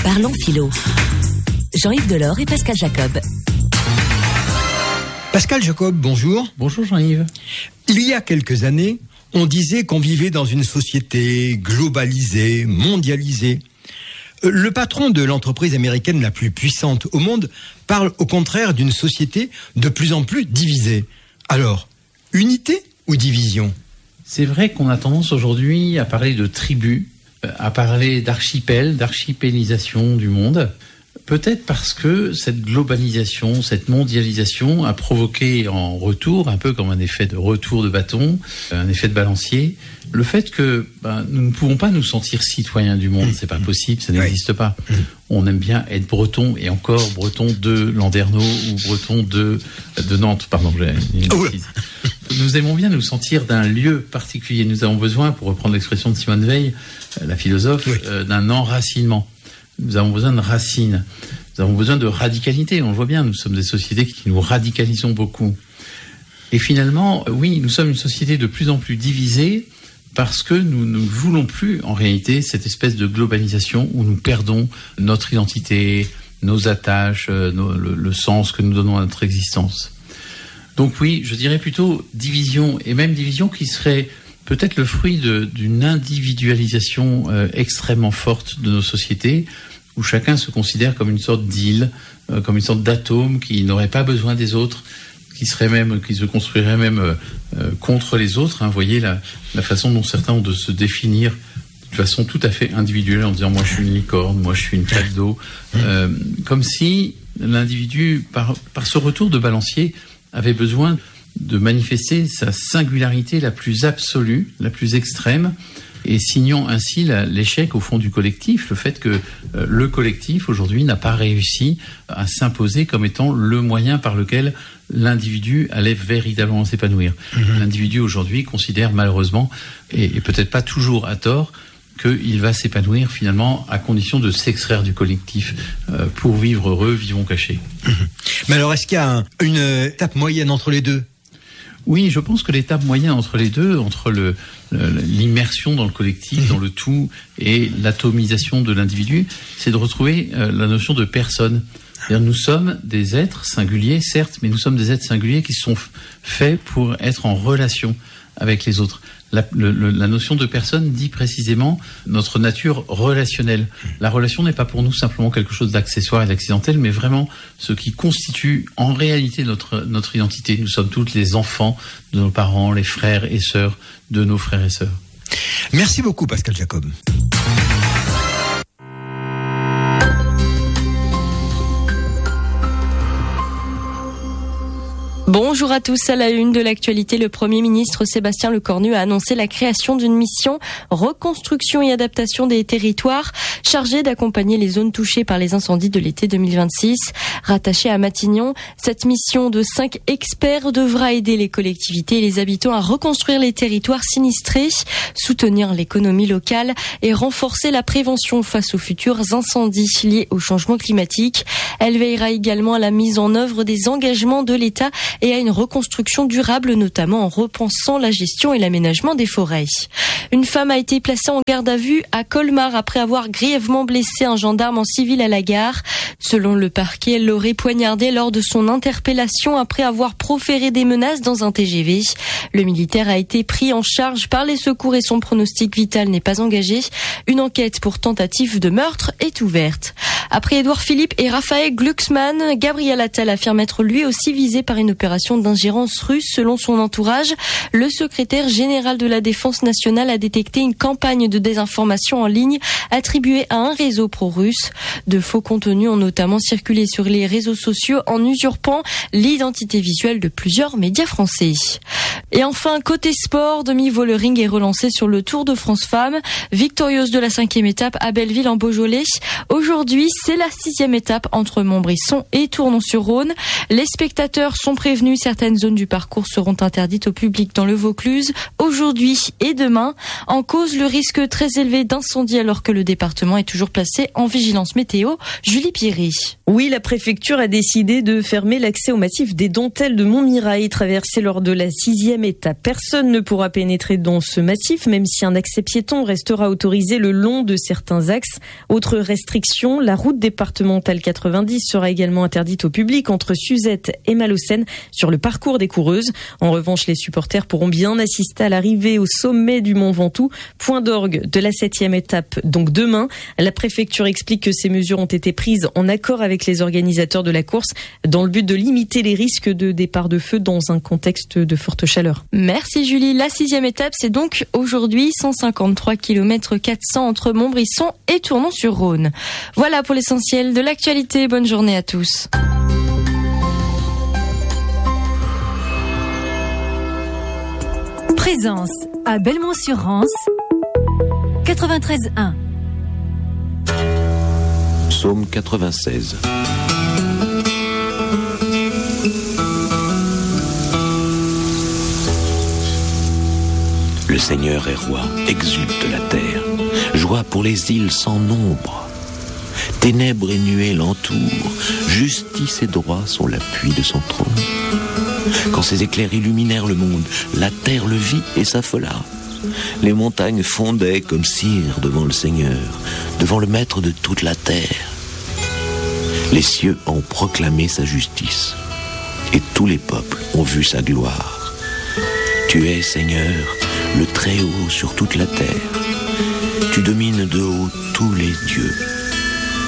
Parlons philo. Jean-Yves Delors et Pascal Jacob. Pascal Jacob, bonjour. Bonjour Jean-Yves. Il y a quelques années, on disait qu'on vivait dans une société globalisée, mondialisée. Le patron de l'entreprise américaine la plus puissante au monde parle au contraire d'une société de plus en plus divisée. Alors, unité ou division ? C'est vrai qu'on a tendance aujourd'hui à parler de tribus, à parler d'archipels, d'archipélisation du monde. Peut-être parce que cette globalisation, cette mondialisation a provoqué en retour, un peu comme un effet de retour de bâton, un effet de balancier, le fait que nous ne pouvons pas nous sentir citoyens du monde. C'est pas possible, ça n'existe pas. On aime bien être breton, et encore breton de Landerneau ou breton de Nantes. Pardon, j'ai une bêtise. Nous aimons bien nous sentir d'un lieu particulier. Nous avons besoin, pour reprendre l'expression de Simone Veil, la philosophe, d'un enracinement. Nous avons besoin de racines. Nous avons besoin de radicalité. On le voit bien, nous sommes des sociétés qui nous radicalisons beaucoup. Et finalement, oui, nous sommes une société de plus en plus divisée parce que nous ne voulons plus, en réalité, cette espèce de globalisation où nous perdons notre identité, nos attaches, le sens que nous donnons à notre existence. Donc oui, je dirais plutôt division, et même division qui serait peut-être le fruit d'une individualisation extrêmement forte de nos sociétés, où chacun se considère comme une sorte d'île, comme une sorte d'atome qui n'aurait pas besoin des autres, qui se construirait même contre les autres. Vous voyez la façon dont certains ont de se définir de façon tout à fait individuelle en disant « moi je suis une licorne, moi je suis une flaque d'eau », comme si l'individu, par ce retour de balancier, avait besoin de manifester sa singularité la plus absolue, la plus extrême, et signant ainsi l'échec au fond du collectif, le fait que le collectif aujourd'hui n'a pas réussi à s'imposer comme étant le moyen par lequel l'individu allait véritablement s'épanouir. L'individu aujourd'hui considère malheureusement, et peut-être pas toujours à tort, qu'il va s'épanouir finalement à condition de s'extraire du collectif. Pour vivre heureux, vivons cachés. Mais alors, est-ce qu'il y a une étape moyenne entre les deux ? Oui, je pense que l'étape moyenne entre les deux, entre l'immersion dans le collectif, dans le tout, et l'atomisation de l'individu, c'est de retrouver la notion de personne. C'est-à-dire, nous sommes des êtres singuliers, certes, mais nous sommes des êtres singuliers qui sont faits pour être en relation avec les autres. La notion de personne dit précisément notre nature relationnelle. La relation n'est pas pour nous simplement quelque chose d'accessoire et d'accidentel, mais vraiment ce qui constitue en réalité notre identité. Nous sommes tous les enfants de nos parents, les frères et sœurs de nos frères et sœurs. Merci beaucoup Pascal Jacob. Bonjour à tous. À la une de l'actualité, le Premier ministre Sébastien Lecornu a annoncé la création d'une mission reconstruction et adaptation des territoires chargée d'accompagner les zones touchées par les incendies de l'été 2026. Rattachée à Matignon, cette mission de 5 experts devra aider les collectivités et les habitants à reconstruire les territoires sinistrés, soutenir l'économie locale et renforcer la prévention face aux futurs incendies liés au changement climatique. Elle veillera également à la mise en œuvre des engagements de l'État et à une reconstruction durable, notamment en repensant la gestion et l'aménagement des forêts. Une femme a été placée en garde à vue à Colmar après avoir grièvement blessé un gendarme en civil à la gare. Selon le parquet, elle l'aurait poignardé lors de son interpellation après avoir proféré des menaces dans un TGV. Le militaire a été pris en charge par les secours et son pronostic vital n'est pas engagé. Une enquête pour tentative de meurtre est ouverte. Après Édouard Philippe et Raphaël Glucksmann, Gabriel Attal affirme être lui aussi visé par une opération d'ingérence russe. Selon son entourage, le secrétaire général de la Défense nationale a détecté une campagne de désinformation en ligne attribuée à un réseau pro-russe. De faux contenus ont notamment circulé sur les réseaux sociaux en usurpant l'identité visuelle de plusieurs médias français. Et enfin, côté sport, demi-volering est relancé sur le Tour de France Femmes. Victorieuse de la 5e étape à Belleville en Beaujolais. Aujourd'hui, C'est la 6e étape entre Montbrisson et Tournon-sur-Rhône. Les spectateurs sont prévenus, certaines zones du parcours seront interdites au public dans le Vaucluse aujourd'hui et demain. En cause, le risque très élevé d'incendie alors que le département est toujours placé en vigilance météo. Julie Pierry. Oui, la préfecture a décidé de fermer l'accès au massif des Dentelles de Montmirail, traversé lors de la 6e étape. Personne ne pourra pénétrer dans ce massif, même si un accès piéton restera autorisé le long de certains axes. Autre restriction, la route départementale 90 sera également interdite au public entre Suzette et Malocène sur le parcours des coureuses. En revanche, les supporters pourront bien assister à l'arrivée au sommet du Mont Ventoux, point d'orgue de la 7e étape, donc demain. La préfecture explique que ces mesures ont été prises en accord avec les organisateurs de la course dans le but de limiter les risques de départ de feu dans un contexte de forte chaleur. Merci Julie. La 6e étape, c'est donc aujourd'hui 153 km 400 entre Montbrisson et Tournon-sur-Rhône. Voilà pour l'essentiel de l'actualité. Bonne journée à tous. Présence à Belmont-sur-Rance, 93.1. Psaume 96. Le Seigneur est roi, exulte la terre, joie pour les îles sans nombre. Ténèbres et nuées l'entourent, justice et droit sont l'appui de son trône. Quand ses éclairs illuminèrent le monde, la terre le vit et s'affola. Les montagnes fondaient comme cire devant le Seigneur, devant le Maître de toute la terre. Les cieux ont proclamé sa justice, et tous les peuples ont vu sa gloire. Tu es, Seigneur, le Très-Haut sur toute la terre. Tu domines de haut tous les dieux.